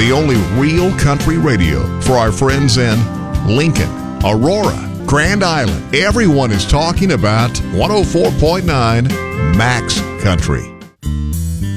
the only real country radio for our friends in Lincoln, Aurora, Grand Island. Everyone is talking about 104.9 Max Country.